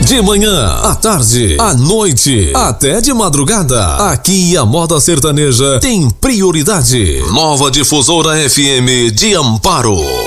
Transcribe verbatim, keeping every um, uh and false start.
De manhã, à tarde, à noite, até de madrugada. Aqui a moda sertaneja tem prioridade. Nova Difusora F M de Amparo.